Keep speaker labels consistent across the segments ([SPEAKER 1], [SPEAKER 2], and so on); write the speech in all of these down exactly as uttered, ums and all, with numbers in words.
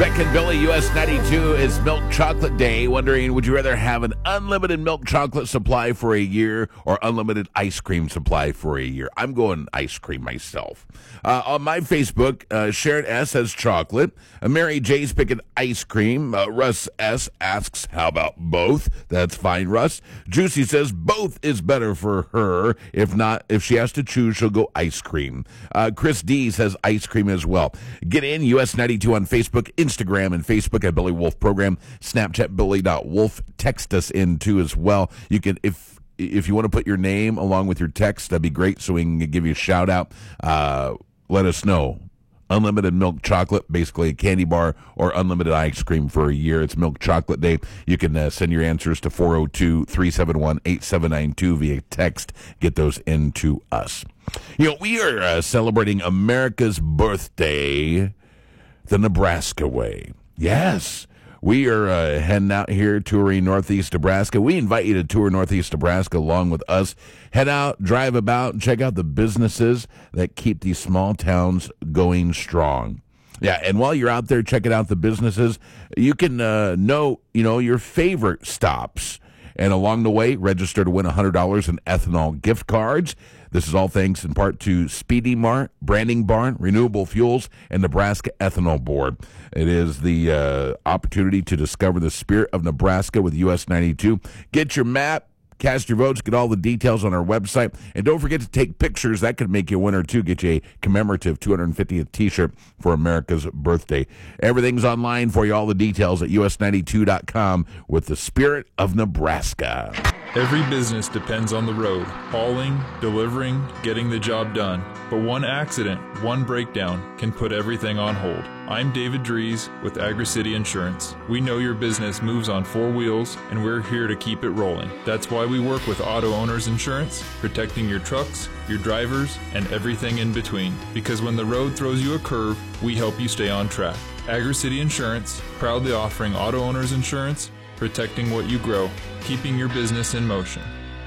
[SPEAKER 1] Beck and Billy, U S ninety-two is Milk Chocolate Day. Wondering, would you rather have an unlimited milk chocolate supply for a year or unlimited ice cream supply for a year? I'm going ice cream myself. Uh, on my Facebook, uh, Sharon S. says chocolate. Uh, Mary J's picking ice cream. Uh, Russ S. asks, how about both? That's fine, Russ. Juicy says both is better for her. If not, if she has to choose, she'll go ice cream. Uh, Chris D. says ice cream as well. Get in, U S ninety-two on Facebook, Instagram and Facebook at Billy Wolf Program, Snapchat Billy dot Wolf. Text us in too as well. You can, if if you want to put your name along with your text, that'd be great so we can give you a shout out. Uh, let us know. Unlimited milk chocolate, basically a candy bar, or unlimited ice cream for a year. It's Milk Chocolate Day. You can uh, send your answers to four oh two, three seven one, eight seven nine two via text. Get those into us. You know, we are uh, celebrating America's birthday the Nebraska way. Yes, we are uh, heading out here touring Northeast Nebraska. We invite you to tour Northeast Nebraska along with us. Head out, drive about, and check out the businesses that keep these small towns going strong. Yeah, and while you're out there checking out the businesses, you can uh, know, you know, your favorite stops. And along the way, register to win one hundred dollars in ethanol gift cards. This is all thanks in part to Speedy Mart, Branding Barn, Renewable Fuels, and Nebraska Ethanol Board. It is the uh, opportunity to discover the spirit of Nebraska with U S ninety-two. Get your map, cast your votes, get all the details on our website. And don't forget to take pictures. That could make you a winner, too. Get you a commemorative two hundred fiftieth T-shirt for America's birthday. Everything's online for you, all the details at U S ninety-two dot com with the spirit of Nebraska.
[SPEAKER 2] Every business depends on the road, hauling, delivering, getting the job done. But one accident, one breakdown can put everything on hold. I'm David Dries with Agri-City Insurance. We know your business moves on four wheels, and we're here to keep it rolling. That's why we work with Auto Owners Insurance, protecting your trucks, your drivers, and everything in between. Because when the road throws you a curve, we help you stay on track. Agri-City Insurance, proudly offering Auto Owners Insurance, protecting what you grow, keeping your business in motion.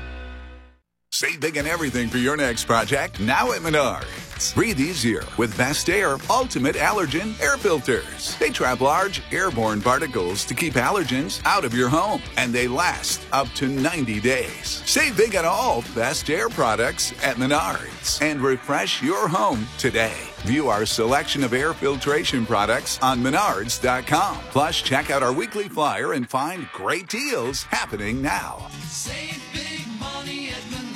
[SPEAKER 3] Save big on everything for your next project now at Menards. Breathe easier with Best Air Ultimate Allergen Air Filters. They trap large airborne particles to keep allergens out of your home, and they last up to ninety days. Save big on all Best Air products at Menards and refresh your home today. View our selection of air filtration products on menards dot com. Plus, check out our weekly flyer and find great deals happening now.
[SPEAKER 4] Save big money at Menards.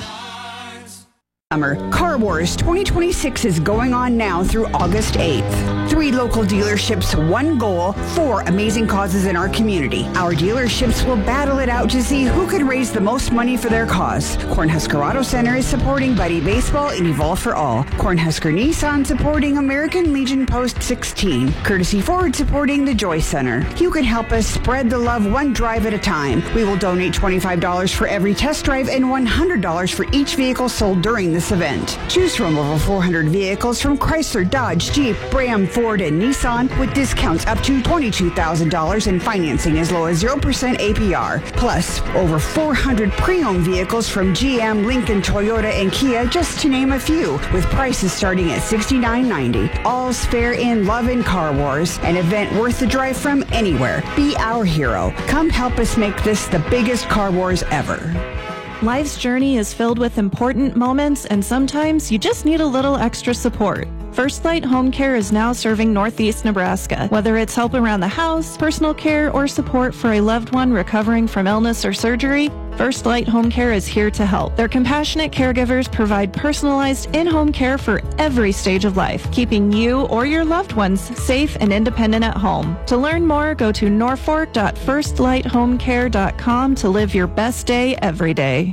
[SPEAKER 5] Summer. Car Wars twenty twenty-six is going on now through August eighth. Three local dealerships, one goal, four amazing causes in our community. Our dealerships will battle it out to see who can raise the most money for their cause. Cornhusker Auto Center is supporting Buddy Baseball and Evolve for All. Cornhusker Nissan supporting American Legion Post sixteen. Courtesy Ford supporting the Joy Center. You can help us spread the love one drive at a time. We will donate twenty-five dollars for every test drive and one hundred dollars for each vehicle sold during this event. Choose from over four hundred vehicles from Chrysler, Dodge, Jeep, Ram, Ford, and Nissan with discounts up to twenty-two thousand dollars and financing as low as zero percent A P R. Plus, over four hundred pre-owned vehicles from G M, Lincoln, Toyota, and Kia, just to name a few, with prices starting at sixty-nine ninety. All's fair in Love and Car Wars, an event worth the drive from anywhere. Be our hero. Come help us make this the biggest Car Wars ever.
[SPEAKER 6] Life's journey is filled with important moments, and sometimes you just need a little extra support. First Light Home Care is now serving Northeast Nebraska. Whether it's help around the house, personal care, or support for a loved one recovering from illness or surgery, First Light Home Care is here to help. Their compassionate caregivers provide personalized in-home care for every stage of life, keeping you or your loved ones safe and independent at home. To learn more, go to norfolk dot first light home care dot com to live your best day every day.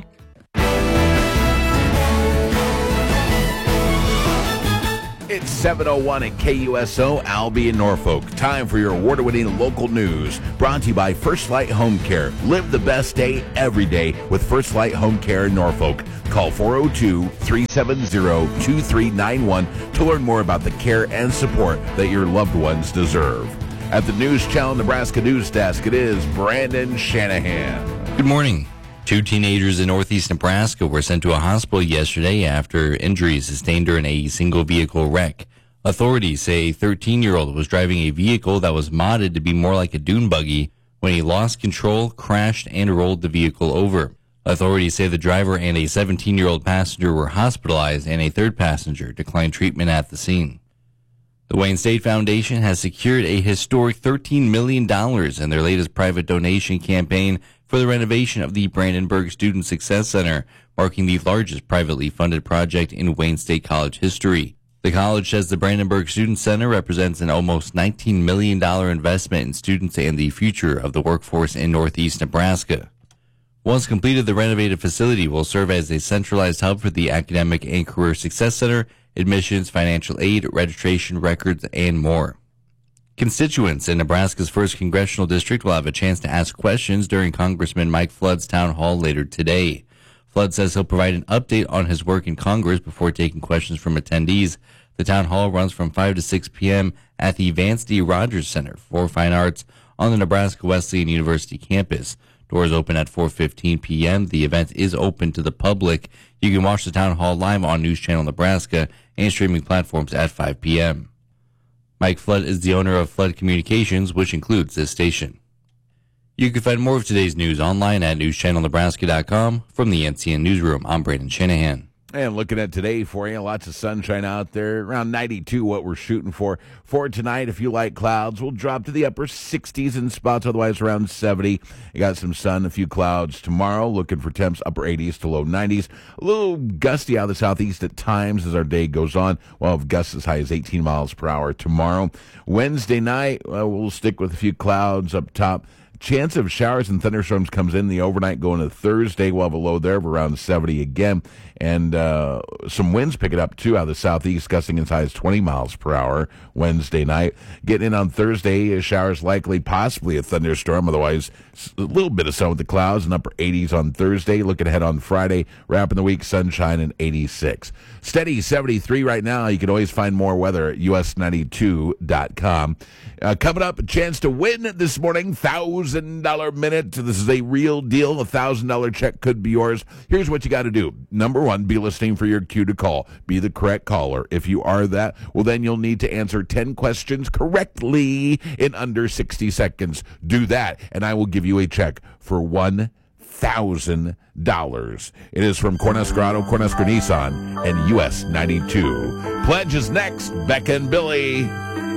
[SPEAKER 1] It's seven oh one at K U S O, Albion, Norfolk. Time for your award-winning local news. Brought to you by First Light Home Care. Live the best day every day with First Light Home Care in Norfolk. Call four oh two, three seven zero, two three nine one to learn more about the care and support that your loved ones deserve. At the News Channel Nebraska News Desk, it is Brandon Shanahan.
[SPEAKER 7] Good morning. Two teenagers in northeast Nebraska were sent to a hospital yesterday after injuries sustained during a single-vehicle wreck. Authorities say a thirteen-year-old was driving a vehicle that was modded to be more like a dune buggy when he lost control, crashed, and rolled the vehicle over. Authorities say the driver and a seventeen-year-old passenger were hospitalized and a third passenger declined treatment at the scene. The Wayne State Foundation has secured a historic thirteen million dollars in their latest private donation campaign for the renovation of the Brandenburg Student Success Center, marking the largest privately funded project in Wayne State College history. The college says the Brandenburg Student Center represents an almost nineteen million dollars investment in students and the future of the workforce in Northeast Nebraska. Once completed, the renovated facility will serve as a centralized hub for the Academic and Career Success Center, admissions, financial aid, registration records, and more. Constituents in Nebraska's first congressional district will have a chance to ask questions during Congressman Mike Flood's town hall later today. Flood says he'll provide an update on his work in Congress before taking questions from attendees. The town hall runs from five to six p.m. at the Vance D. Rogers Center for Fine Arts on the Nebraska Wesleyan University campus. Doors open at four fifteen p.m. The event is open to the public. You can watch the town hall live on News Channel Nebraska and streaming platforms at five p.m. Mike Flood is the owner of Flood Communications, which includes this station. You can find more of today's news online at news channel nebraska dot com. From the N C N Newsroom, I'm Brandon Shanahan.
[SPEAKER 1] And looking at today for you, lots of sunshine out there, around ninety-two, what we're shooting for. For tonight, a few light clouds will drop to the upper sixties in spots, otherwise around seventy. You got some sun, a few clouds tomorrow, looking for temps upper eighties to low nineties. A little gusty out of the southeast at times as our day goes on. We'll have gusts as high as eighteen miles per hour tomorrow. Wednesday night, uh, we'll stick with a few clouds up top. Chance of showers and thunderstorms comes in the overnight going to Thursday. We'll have a low there of around seventy again. And uh, some winds picking up, too, out of the southeast, gusting as high as twenty miles per hour Wednesday night. Getting in on Thursday, showers likely, possibly a thunderstorm. Otherwise, a little bit of sun with the clouds and upper eighties on Thursday. Looking ahead on Friday, wrapping the week, sunshine and eighty-six. Steady seventy-three right now. You can always find more weather at U S ninety-two dot com. Uh, coming up, a chance to win this morning, one thousand dollars minute. This is a real deal. A one thousand dollars check could be yours. Here's what you got to do. Number one, be listening for your cue to call. Be the correct caller. If you are that, well, then you'll need to answer ten questions correctly in under sixty seconds. Do that, and I will give you a check for one thousand dollars. It is from Cornhusker Auto, Cornhusker Nissan, and U S ninety-two. Pledge is next. Becca and Billy.